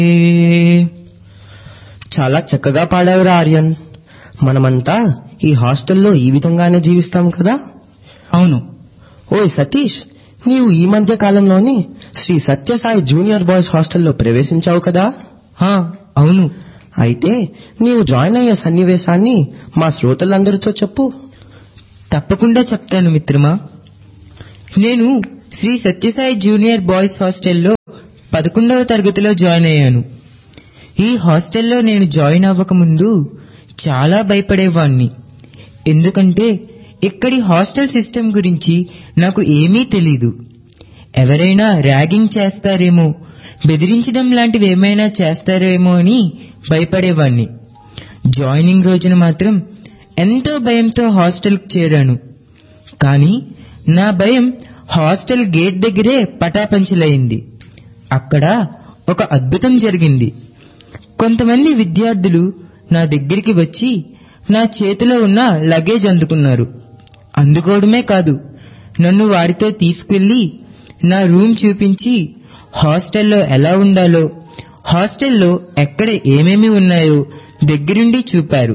చాలా చక్కగా పాడావురా ఆర్యన్. మనమంతా ఈ హాస్టల్లో ఈ విధంగానే జీవిస్తాం కదా? అవును. ఓయ్ సతీష్, నీవు ఈ మధ్య కాలంలోని శ్రీ సత్యసాయి జూనియర్ బాయ్స్ హాస్టల్లో ప్రవేశించావు కదా? అవును. అయితే నీవు జాయిన్ అయ్యే సన్నివేశాన్ని మా శ్రోతలందరితో చెప్పు. తప్పకుండా చెప్తాను మిత్రమా. నేను శ్రీ సత్యసాయి జూనియర్ బాయ్స్ హాస్టల్లో 11వ తరగతిలో జాయిన్ అయ్యాను. ఈ హాస్టల్లో నేను జాయిన్ అవ్వకముందు చాలా భయపడేవాణ్ణి. ఎందుకంటే ఇక్కడి హాస్టల్ సిస్టమ్ గురించి నాకు ఏమీ తెలీదు. ఎవరైనా ర్యాగింగ్ చేస్తారేమో, బెదిరించడం లాంటివి ఏమైనా చేస్తారేమో అని భయపడేవాణ్ణి. జాయినింగ్ రోజున మాత్రం ఎంతో భయంతో హాస్టల్కి చేరాను. కానీ నా భయం హాస్టల్ గేట్ దగ్గరే పటాపంచలైంది. అక్కడ ఒక అద్భుతం జరిగింది. కొంతమంది విద్యార్థులు నా దగ్గరికి వచ్చి నా చేతిలో ఉన్న లగేజ్ అందుకున్నారు. అందుకోవడమే కాదు, నన్ను వాడితో తీసుకెళ్లి నా రూమ్ చూపించి హాస్టల్లో ఎలా ఉండాలో, హాస్టల్లో ఎక్కడ ఏమేమి ఉన్నాయో దగ్గరుండి చూపారు.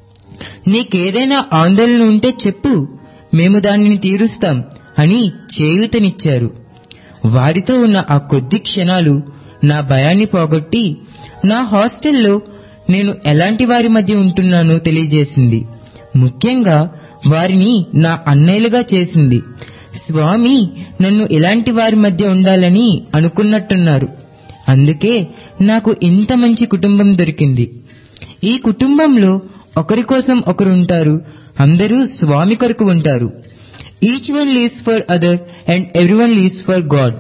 నీకేదైనా ఆందోళన ఉంటే చెప్పు, మేము దానిని తీరుస్తాం అని చేయూతనిచ్చారు. వారితో ఉన్న ఆ కొద్ది క్షణాలు నా భయాన్ని పోగొట్టి నా హాస్టల్లో నేను ఎలాంటి వారి మధ్య ఉంటున్నానో తెలియజేసింది. ముఖ్యంగా వారిని నా అన్నయ్యలుగా చేసింది. స్వామి నన్ను ఇలాంటి వారి మధ్య ఉండాలని అనుకున్నట్టున్నారు. అందుకే నాకు ఇంత మంచి కుటుంబం దొరికింది. ఈ కుటుంబంలో ఒకరి కోసం ఒకరు ఉంటారు. అందరూ స్వామి కొరకు ఉంటారు. Each one leaves for other and everyone leaves for God.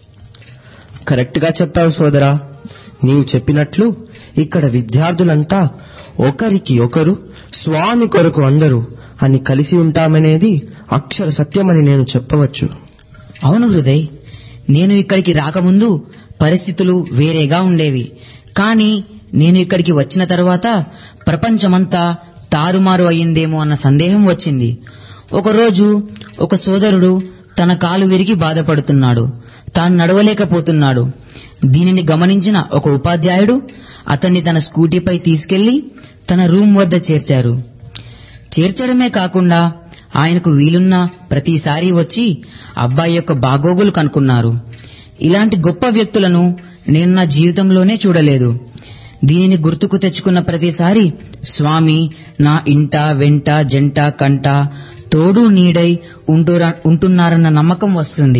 Correct గా చెప్పావు సోదరా. నీవు చెప్పినట్లు ఇక్కడ విద్యార్థులంతా ఒకరికి ఒకరు స్వామి కొరకు అందరూ అని కలిసి ఉంటామనేది అక్షర సత్యమని నేను చెప్పవచ్చు. అవును హృదయ్, నేను ఇక్కడికి రాకముందు పరిస్థితులు వేరేగా ఉండేవి. కానీ నేను ఇక్కడికి వచ్చిన తర్వాత ప్రపంచమంతా తారుమారు అయ్యిందేమో అన్న సందేహం వచ్చింది. ఒకరోజు ఒక సోదరుడు తన కాలు విరిగి బాధపడుతున్నాడు. తాను నడవలేకపోతున్నాడు. దీనిని గమనించిన ఒక ఉపాధ్యాయుడు అతన్ని తన స్కూటీపై తీసుకెళ్లి తన రూమ్ వద్ద చేర్చారు. చేర్చడమే కాకుండా ఆయనకు వీలున్న ప్రతిసారి వచ్చి అబ్బాయి యొక్క బాగోగులు కనుక్కున్నారు. ఇలాంటి గొప్ప వ్యక్తులను నేను నా జీవితంలోనే చూడలేదు. దీనిని గుర్తుకు తెచ్చుకున్న ప్రతిసారి స్వామి నా ఇంట వెంట జంట కంట తోడు నీడై ఉంటున్నారన్న నమ్మకం వస్తుంది.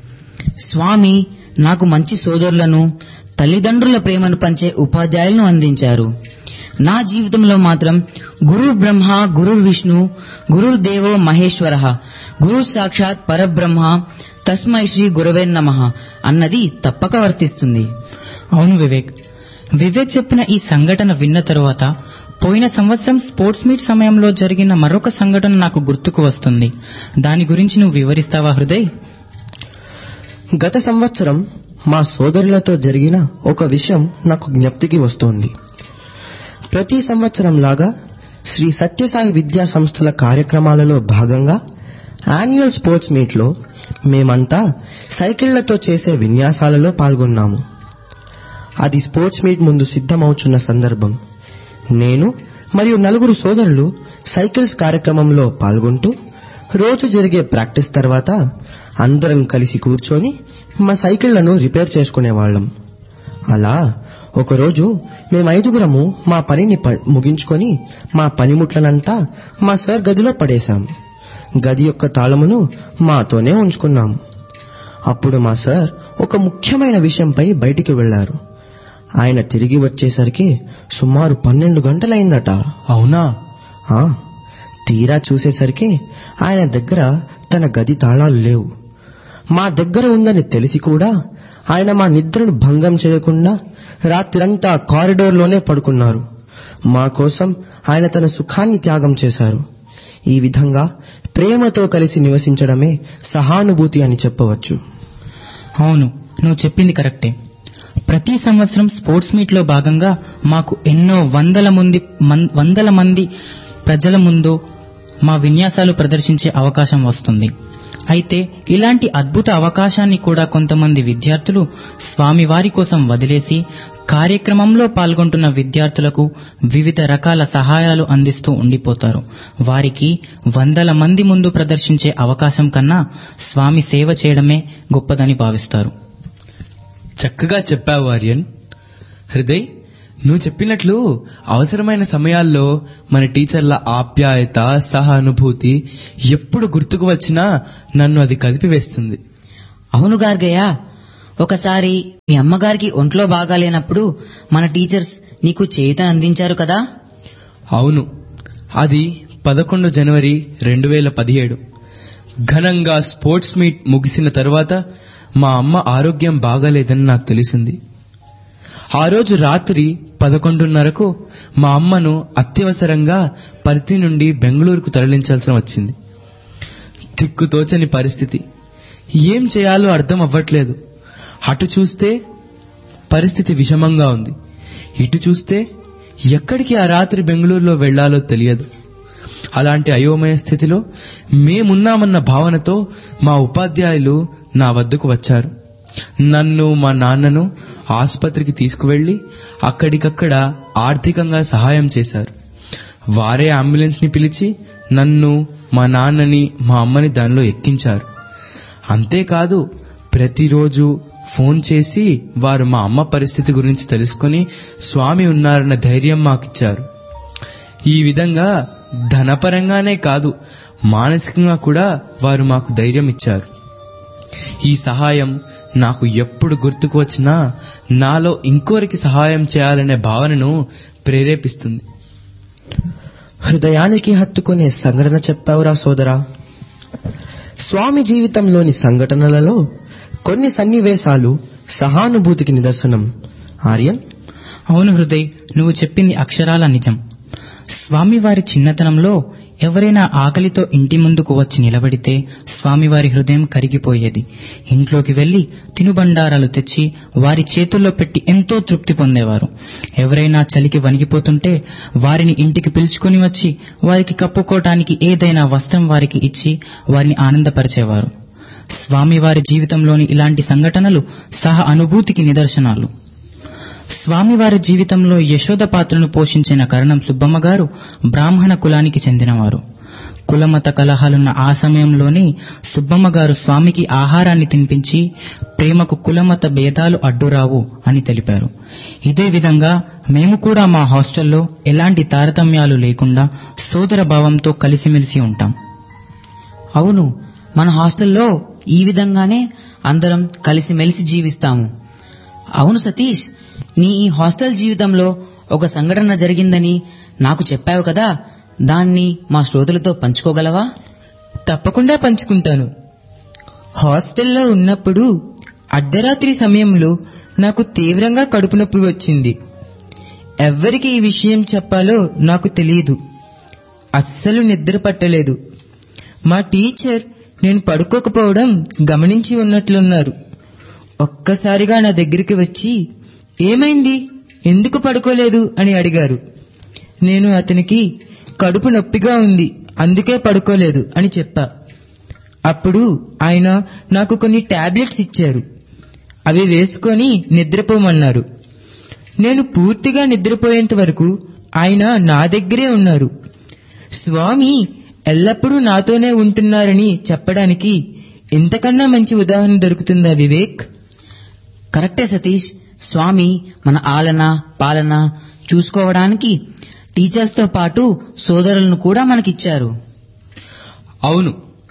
స్వామి నాకు మంచి సోదరులను, తల్లిదండ్రుల ప్రేమను పంచే ఉపాధ్యాయులను అందించారు. నా జీవితంలో మాత్రం గురు బ్రహ్మ గురు విష్ణు గురు దేవో మహేశ్వర గురు సాక్షాత్ పరబ్రహ్మ తస్మై శ్రీ గురవే నమః అన్నది తప్పక వర్తిస్తుంది. అవును వివేక్. వివేక్ చెప్పిన ఈ సంఘటన విన్న తరువాత పోయిన సంవత్సరం స్పోర్ట్స్ మీట్ సమయంలో జరిగిన మరొక సంఘటన నాకు గుర్తుకు వస్తుంది. దాని గురించి నువ్వు వివరిస్తావా హృదయ్? గత సంవత్సరం మా సోదరులతో జరిగిన ఒక విషయం నాకు జ్ఞప్తికి వస్తోంది. ప్రతి సంవత్సరం లాగా శ్రీ సత్యసాయి విద్యా సంస్థల కార్యక్రమాలలో భాగంగా యాన్యువల్ స్పోర్ట్స్ మీట్లో మేమంతా సైకిళ్లతో చేసే విన్యాసాలలో పాల్గొన్నాము. అది స్పోర్ట్స్ మీట్ ముందు సిద్ధమవుతున్న సందర్భం. నేను మరియు 4 సోదరులు సైకిల్స్ కార్యక్రమంలో పాల్గొంటూ రోజు జరిగే ప్రాక్టీస్ తర్వాత అందరం కలిసి కూర్చొని మా సైకిళ్లను రిపేర్ చేసుకునేవాళ్లం. అలా ఒకరోజు మేము 5గురము మా పనిని ముగించుకొని మా పనిముట్లనంతా మా సార్ గదిలో పడేశాం. గది యొక్క తాళమును మాతోనే ఉంచుకున్నాము. అప్పుడు మా సార్ ఒక ముఖ్యమైన విషయంపై బయటికి వెళ్లారు. ఆయన తిరిగి వచ్చేసరికి సుమారు 12 గంటలైందట. అవునా? తీరా చూసేసరికి ఆయన దగ్గర తన గది తాళాలు లేవు. మా దగ్గర ఉందని తెలిసి కూడా ఆయన మా నిద్రను భంగం చేయకుండా రాత్రంతా కారిడోర్లోనే పడుకున్నారు. మా కోసం ఆయన తన సుఖాన్ని త్యాగం చేశారు. ఈ విధంగా ప్రేమతో కలిసి నివసించడమే సహానుభూతి అని చెప్పవచ్చు. అవును, నువ్వు చెప్పింది కరెక్టే. ప్రతి సంవత్సరం స్పోర్ట్స్ మీట్ లో భాగంగా మాకు ఎన్నో వందల మంది ప్రజల ముందు మా విన్యాసాలు ప్రదర్శించే అవకాశం వస్తుంది. అయితే ఇలాంటి అద్భుత అవకాశాన్ని కూడా కొంతమంది విద్యార్థులు స్వామివారి కోసం వదిలేసి కార్యక్రమంలో పాల్గొంటున్న విద్యార్థులకు వివిధ రకాల సహాయాలు అందిస్తూ ఉండిపోతారు. వారికి 100 మంది ముందు ప్రదర్శించే అవకాశం కన్నా స్వామి సేవ చేయడమే గొప్పదని భావిస్తారు. చక్కగా చెప్పావు ఆర్యన్. హృదయ్, నువ్వు చెప్పినట్లు అవసరమైన సమయాల్లో మన టీచర్ల ఆప్యాయత, సహానుభూతి ఎప్పుడు గుర్తుకు వచ్చినా నన్ను అది కదిపివేస్తుంది. అవును గార్గయ్య, ఒకసారి మీ అమ్మగారికి ఒంట్లో బాగాలేనప్పుడు మన టీచర్స్ నీకు చేయూతను అందించారు కదా? అవును, అది 11 జనవరి 2017. ఘనంగా స్పోర్ట్స్ మీట్ ముగిసిన తర్వాత మా అమ్మ ఆరోగ్యం బాగాలేదని నాకు తెలిసింది. ఆ రోజు రాత్రి 11:30కు మా అమ్మను అత్యవసరంగా పర్తి నుండి బెంగళూరుకు తరలించాల్సి వచ్చింది. దిక్కుతోచని పరిస్థితి, ఏం చేయాలో అర్థం అవ్వట్లేదు. అటు చూస్తే పరిస్థితి విషమంగా ఉంది, ఇటు చూస్తే ఎక్కడికి ఆ రాత్రి బెంగళూరులో వెళ్లాలో తెలియదు. అలాంటి అయోమయ స్థితిలో మేమున్నామన్న భావనతో మా ఉపాధ్యాయులు నా వద్దకు వచ్చారు. నన్ను, మా నాన్నను ఆసుపత్రికి తీసుకువెళ్లి అక్కడికక్కడ ఆర్థికంగా సహాయం చేశారు. వారే అంబులెన్స్ ని పిలిచి నన్ను, మా నాన్నని, మా అమ్మని దానిలో ఎక్కించారు. అంతేకాదు, ప్రతిరోజు ఫోన్ చేసి వారు మా అమ్మ పరిస్థితి గురించి తెలుసుకుని స్వామి ఉన్నారన్న ధైర్యం మాకిచ్చారు. ఈ విధంగా ధనపరంగానే కాదు, మానసికంగా కూడా వారు మాకు ధైర్యం ఇచ్చారు. ఈ సహాయం నాకు ఎప్పుడు గుర్తుకు వచ్చినా నాలో ఇంకోరికి సహాయం చేయాలనే భావనను ప్రేరేపిస్తుంది. హృదయానికి హత్తుకునే సంఘటన చెప్పావురా సోదరా. స్వామి జీవితంలోని సంఘటనలలో కొన్ని సన్నివేశాలు సహానుభూతికి నిదర్శనం. ఆర్యన్? అవును హృదయ్, నువ్వు చెప్పింది అక్షరాల నిజం. స్వామివారి చిన్నతనంలో ఎవరైనా ఆకలితో ఇంటి ముందుకు వచ్చి నిలబడితే స్వామివారి హృదయం కరిగిపోయేది. ఇంట్లోకి వెళ్లి తినుబండారాలు తెచ్చి వారి చేతుల్లో పెట్టి ఎంతో తృప్తి పొందేవారు. ఎవరైనా చలికి వణికిపోతుంటే వారిని ఇంటికి పిలుచుకుని వచ్చి వారికి కప్పుకోవటానికి ఏదైనా వస్త్రం వారికి ఇచ్చి వారిని ఆనందపరిచేవారు. స్వామివారి జీవితంలోని ఇలాంటి సంఘటనలు సహ అనుభూతికి నిదర్శనాలు. స్వామివారి జీవితంలో యశోద పాత్రను పోషించిన కరణం సుబ్బమ్మ గారు బ్రాహ్మణ కులానికి చెందినవారు. కులమత కలహాలున్న ఆ సమయంలోనే సుబ్బమ్మ గారు స్వామికి ఆహారాన్ని తినిపించి ప్రేమకు కులమత భేదాలు అడ్డురావు అని తెలిపారు. ఇదే విధంగా మేము కూడా మా హాస్టల్లో ఎలాంటి తారతమ్యాలు లేకుండా సోదర భావంతో కలిసిమెలిసి ఉంటాం. అవును, మన హాస్టల్లో ఈ విధంగానే అందరం కలిసిమెలిసి జీవిస్తాము. అవును సతీష్, నీ ఈ హాస్టల్ జీవితంలో ఒక సంఘటన జరిగిందని నాకు చెప్పావు కదా, దాన్ని మా శ్రోతలతో పంచుకోగలవా? తప్పకుండా పంచుకుంటాను. హాస్టల్లో ఉన్నప్పుడు అర్ధరాత్రి సమయంలో నాకు తీవ్రంగా కడుపు నొప్పి వచ్చింది. ఎవ్వరికి ఈ విషయం చెప్పాలో నాకు తెలియదు. అస్సలు నిద్ర పట్టలేదు. మా టీచర్ నేను పడుకోకపోవడం గమనించి ఉన్నట్లున్నారు. ఒక్కసారిగా నా దగ్గరికి వచ్చి ఏమైంది, ఎందుకు పడుకోలేదు అని అడిగారు. నేను అతనికి కడుపు నొప్పిగా ఉంది, అందుకే పడుకోలేదు అని చెప్పా. అప్పుడు ఆయన నాకు కొన్ని టాబ్లెట్స్ ఇచ్చారు. అవి వేసుకొని నిద్రపోమన్నారు. నేను పూర్తిగా నిద్రపోయేంత వరకు ఆయన నా దగ్గరే ఉన్నారు. స్వామి ఎల్లప్పుడూ నాతోనే ఉంటున్నారని చెప్పడానికి ఎంతకన్నా మంచి ఉదాహరణ దొరుకుతుందా వివేక్? కరెక్టే సతీష్. స్వామి మన ఆలన పాలన చూసుకోవడానికి టీచర్స్ తో పాటు సోదరులను కూడా మనకిచ్చారు. అవును,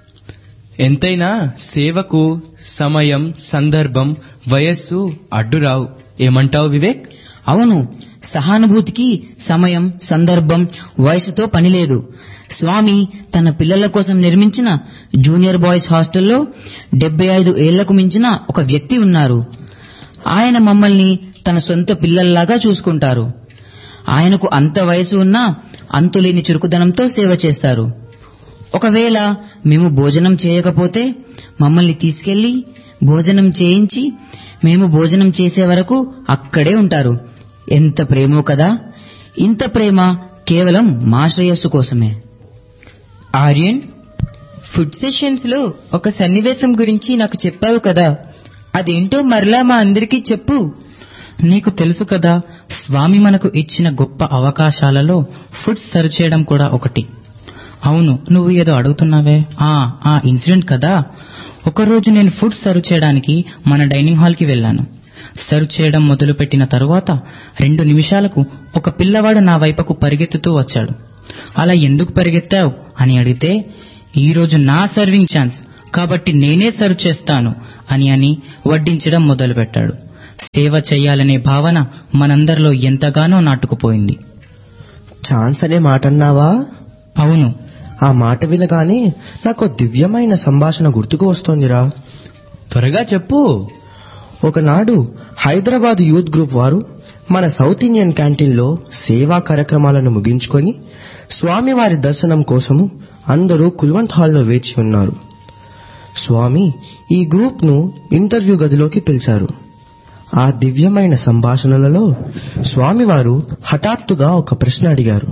ఎంతైనా సేవకు సమయం, సందర్భం, వయస్సు అడ్డురావు. ఏమంటావు వివేక్? అవును, సహానుభూతికి సమయం, సందర్భం, వయసుతో పనిలేదు. స్వామి తన పిల్లల కోసం నిర్మించిన జూనియర్ బాయ్స్ హాస్టల్లో 75 ఏళ్లకు మించిన ఒక వ్యక్తి ఉన్నారు. ఆయన మమ్మల్ని తన సొంత పిల్లల్లాగా చూసుకుంటారు. ఆయనకు అంత వయసు ఉన్నా అంతులేని చురుకుదనంతో సేవ చేస్తారు. ఒకవేళ మేము భోజనం చేయకపోతే మమ్మల్ని తీసుకెళ్లి భోజనం చేయించి మేము భోజనం చేసే వరకు అక్కడే ఉంటారు. ఎంత ప్రేమో కదా. ఇంత ప్రేమ కేవలం మా శ్రేయస్సు కోసమే. ఆర్యన్, ఫుడ్ సెషన్స్ లో ఒక సన్నివేశం గురించి నాకు చెప్పావు కదా, అదేంటో మరలా మా అందరికీ చెప్పు. నీకు తెలుసు కదా, స్వామి మనకు ఇచ్చిన గొప్ప అవకాశాలలో ఫుడ్ సర్వ్ చేయడం కూడా ఒకటి. అవును, నువ్వు ఏదో అడుగుతున్నావే, ఆ ఇన్సిడెంట్ కదా. ఒకరోజు నేను ఫుడ్ సర్వ్ చేయడానికి మన డైనింగ్ హాల్ కి వెళ్లాను. సర్వ్ చేయడం మొదలుపెట్టిన తరువాత 2 నిమిషాలకు ఒక పిల్లవాడు నా వైపుకు పరిగెత్తుతూ వచ్చాడు. అలా ఎందుకు పరిగెత్తావు అని అడిగితే, ఈ రోజు నా సర్వింగ్ ఛాన్స్ కాబట్టి నేనే సర్వ్ చేస్తాను అని వడ్డించడం మొదలుపెట్టాడు. సేవ చెయ్యాలనే భావన మనందరిలో ఎంతగానో నాటుకుపోయింది. ఛాన్స్ అనే మాట అన్నావా? అవును. ఆ మాట వినగానే నాకు దివ్యమైన సంభాషణ గుర్తుకు వస్తోందిరా. త్వరగా చెప్పు. ఒకనాడు హైదరాబాద్ యూత్ గ్రూప్ వారు మన సౌత్ ఇండియన్ క్యాంటీన్ లో సేవా కార్యక్రమాలను ముగించుకొని స్వామివారి దర్శనం కోసము అందరూ కుల్వంత్ హాల్లో వేచి ఉన్నారు. స్వామి ఈ గ్రూప్ ను ఇంటర్వ్యూ గదిలోకి పిలిచారు. ఆ దివ్యమైన సంభాషణలలో స్వామివారు హఠాత్తుగా ఒక ప్రశ్న అడిగారు.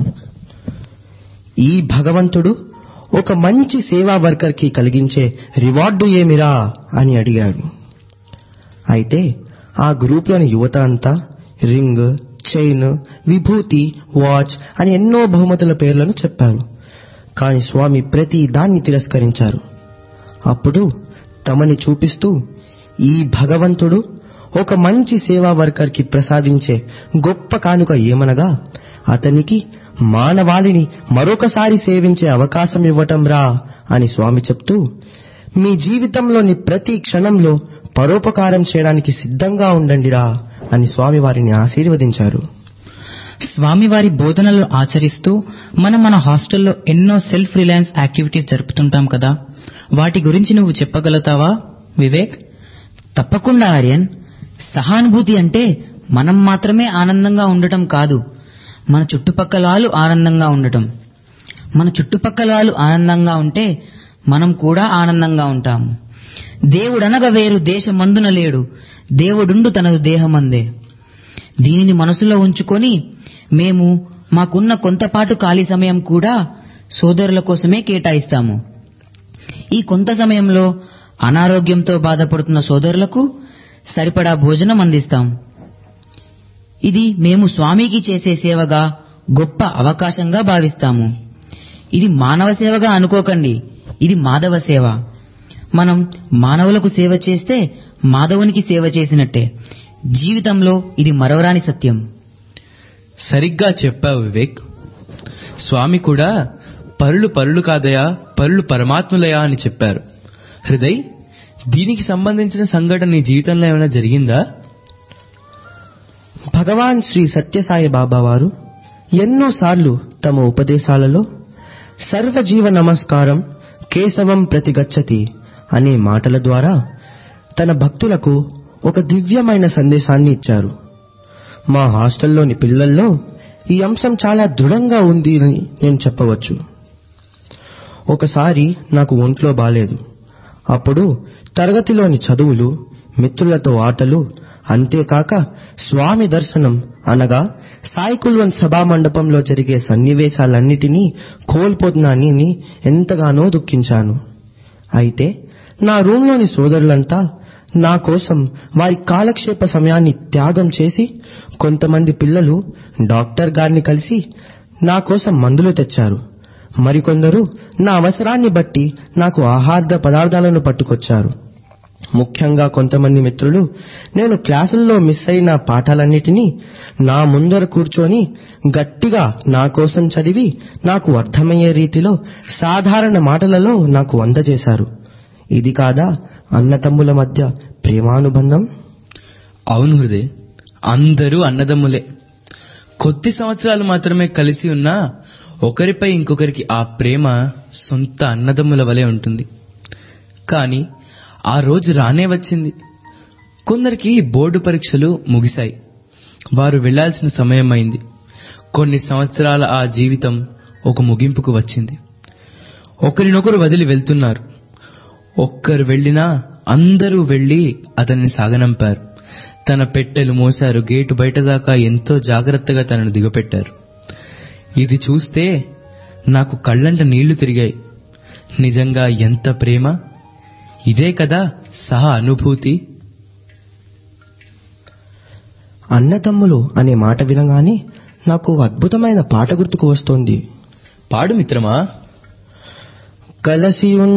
ఈ భగవంతుడు ఒక మంచి సేవా వర్కర్ కి కలిగించే రివార్డు ఏమిరా అని అడిగారు. అయితే ఆ గ్రూప్ లోని యువత అంతా రింగ్, చైన్, విభూతి, వాచ్ అని ఎన్నో బహుమతుల పేర్లను చెప్పారు. కాని స్వామి ప్రతి దాన్ని తిరస్కరించారు. అప్పుడు తమని చూపిస్తూ, ఈ భగవంతుడు ఒక మంచి సేవా వర్కర్ కి ప్రసాదించే గొప్ప కానుక ఏమనగా అతనికి మానవాళిని మరొకసారి సేవించే అవకాశం ఇవ్వటం రా అని స్వామి చెప్తూ, మీ జీవితంలోని ప్రతి క్షణంలో పరోపకారం చేయడానికి సిద్ధంగా ఉండండిరా అని స్వామి వారిని ఆశీర్వదించారు. స్వామివారి బోధనలు ఆచరిస్తూ మన హాస్టల్లో ఎన్నో సెల్ఫ్ రిలయన్స్ యాక్టివిటీస్ జరుపుతుంటాం కదా, వాటి గురించి నువ్వు చెప్పగలుగుతావా వివేక్? తప్పకుండా ఆర్యన్. సహానుభూతి అంటే మనం మాత్రమే ఆనందంగా ఉండటం కాదు, మన చుట్టుపక్కల వాళ్ళు ఆనందంగా ఉండటం. మన చుట్టుపక్కల వాళ్ళు ఆనందంగా ఉంటే మనం కూడా ఆనందంగా ఉంటాము. దేవుడనగా వేరు దేశమందున లేడు, దేవుడుండు తనదు దేహమందే. దీనిని మనసులో ఉంచుకొని మేము మాకున్న కొంతపాటు ఖాళీ సమయం కూడా సోదరుల కోసమే కేటాయిస్తాము. ఈ కొంత సమయంలో అనారోగ్యంతో బాధపడుతున్న సోదరులకు సరిపడా భోజనం అందిస్తాం. ఇది మేము స్వామికి చేసే సేవగా గొప్ప అవకాశంగా భావిస్తాము. ఇది మానవ సేవగా అనుకోకండి, ఇది మాధవ సేవ. మనం మానవులకు సేవ చేస్తే మాధవునికి సేవ చేసినట్టే. జీవితంలో ఇది మరవరాని సత్యం. సరిగ్గా చెప్పావు వివేక్. స్వామి కూడా పరులు కాదయా, పరులు పరమాత్ములయా అని చెప్పారు. హృదయ్, దీనికి సంబంధించిన సంఘటన నీ జీవితంలో ఏమైనా జరిగిందా? భగవాన్ శ్రీ సత్యసాయి బాబా వారు ఎన్నోసార్లు తమ ఉపదేశాలలో సర్వజీవ నమస్కారం కేశవం ప్రతిగచ్చతి అనే మాటల ద్వారా తన భక్తులకు ఒక దివ్యమైన సందేశాన్ని ఇచ్చారు. మా హాస్టల్లోని పిల్లల్లో ఈ అంశం చాలా దృఢంగా ఉంది అని నేను చెప్పవచ్చు. ఒకసారి నాకు ఒంట్లో బాలేదు. అప్పుడు తరగతిలోని చదువులు, మిత్రులతో ఆటలు, అంతేకాక స్వామి దర్శనం అనగా సాయి కుల్వంత్ సభా మండపంలో జరిగే సన్నివేశాలన్నిటినీ కోల్పోతున్నానని ఎంతగానో దుఃఖించాను. అయితే నా రూంలోని సోదరులంతా నా కోసం వారి కాలక్షేప సమయాన్ని త్యాగం చేసి కొంతమంది పిల్లలు డాక్టర్ గారిని కలిసి నా కోసం మందులు తెచ్చారు. మరికొందరు నా అవసరాన్ని బట్టి నాకు ఆహార పదార్థాలను పట్టుకొచ్చారు. ముఖ్యంగా కొంతమంది మిత్రులు నేను క్లాసుల్లో మిస్ అయిన పాఠాలన్నిటినీ నా ముందర కూర్చొని గట్టిగా నా కోసం చదివి నాకు అర్థమయ్యే రీతిలో సాధారణ మాటలలో నాకు అందజేశారు. ఇది కాదా అన్నతమ్ముల మధ్య ప్రేమానుబంధం? అవును హృదయ్, అందరూ అన్నదమ్ములే. కొద్ది సంవత్సరాలు మాత్రమే కలిసి ఉన్నా ఒకరిపై ఇంకొకరికి ఆ ప్రేమ సొంత అన్నదమ్ముల వలె ఉంటుంది. కానీ ఆ రోజు రానే వచ్చింది. కొందరికి బోర్డు పరీక్షలు ముగిశాయి. వారు వెళ్లాల్సిన సమయం అయింది. కొన్ని సంవత్సరాల ఆ జీవితం ఒక ముగింపుకు వచ్చింది. ఒకరినొకరు వదిలి వెళ్తున్నారు. ఒక్కరు వెళ్లినా అందరూ వెళ్లి అతన్ని సాగనంపారు. తన పెట్టెలు మోశారు. గేటు బయట దాకా ఎంతో జాగ్రత్తగా తనను దిగపెట్టారు. ఇది చూస్తే నాకు కళ్ళంట నీళ్లు తిరిగాయి. నిజంగా ఎంత ప్రేమ! ఇదే కదా సహ అనుభూతి. అన్నదమ్ములు అనే మాట వినగానే నాకు అద్భుతమైన పాట గుర్తుకు వస్తోంది. పాడు మిత్రమా. కలసి